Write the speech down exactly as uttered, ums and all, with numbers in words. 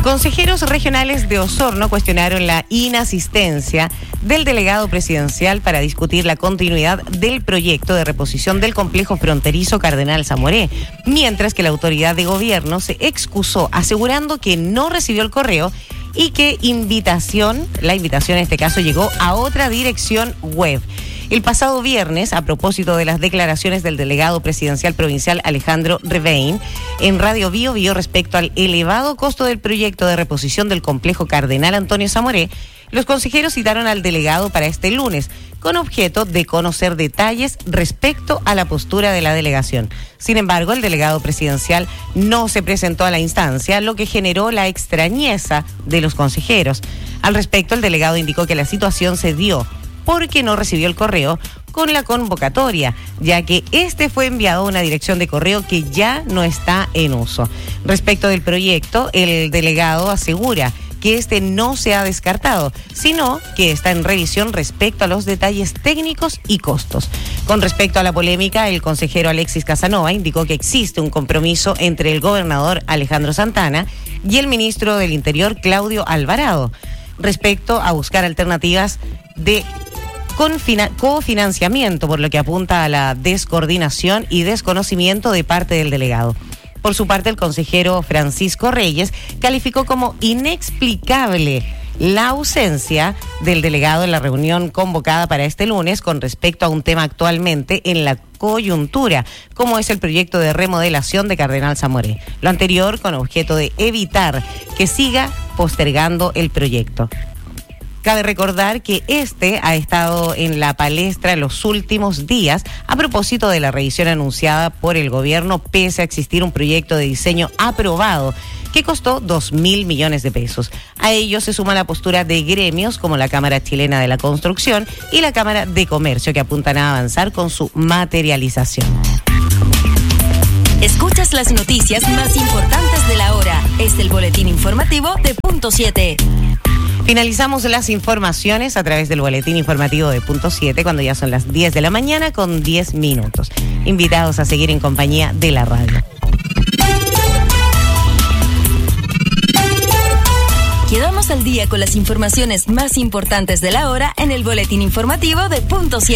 Consejeros regionales de Osorno cuestionaron la inasistencia del delegado presidencial para discutir la continuidad del proyecto de reposición del complejo fronterizo Cardenal Zamoré, mientras que la autoridad de gobierno se excusó asegurando que no recibió el correo y que invitación, la invitación en este caso llegó a otra dirección web. El pasado viernes, a propósito de las declaraciones del delegado presidencial provincial Alejandro Revein, en Radio Bio Bio respecto al elevado costo del proyecto de reposición del complejo Cardenal Antonio Zamoré, los consejeros citaron al delegado para este lunes, con objeto de conocer detalles respecto a la postura de la delegación. Sin embargo, el delegado presidencial no se presentó a la instancia, lo que generó la extrañeza de los consejeros. Al respecto, el delegado indicó que la situación se dio porque no recibió el correo con la convocatoria, ya que este fue enviado a una dirección de correo que ya no está en uso. Respecto del proyecto, el delegado asegura que este no se ha descartado, sino que está en revisión respecto a los detalles técnicos y costos. Con respecto a la polémica, el consejero Alexis Casanova indicó que existe un compromiso entre el gobernador Alejandro Santana y el ministro del Interior Claudio Alvarado respecto a buscar alternativas de con fina- cofinanciamiento, por lo que apunta a la descoordinación y desconocimiento de parte del delegado. Por su parte, el consejero Francisco Reyes calificó como inexplicable la ausencia del delegado en la reunión convocada para este lunes con respecto a un tema actualmente en la coyuntura, como es el proyecto de remodelación de Cardenal Zamoré. Lo anterior con objeto de evitar que siga postergando el proyecto. Cabe recordar que este ha estado en la palestra en los últimos días a propósito de la revisión anunciada por el gobierno, pese a existir un proyecto de diseño aprobado que costó dos mil millones de pesos. A ello se suma la postura de gremios como la Cámara Chilena de la Construcción y la Cámara de Comercio, que apuntan a avanzar con su materialización. Escuchas las noticias más importantes de la hora. Es el boletín informativo de Punto siete. Finalizamos las informaciones a través del boletín informativo de Punto siete cuando ya son las diez de la mañana con diez minutos. Invitados a seguir en compañía de la radio. Quedamos al día con las informaciones más importantes de la hora en el boletín informativo de Punto siete.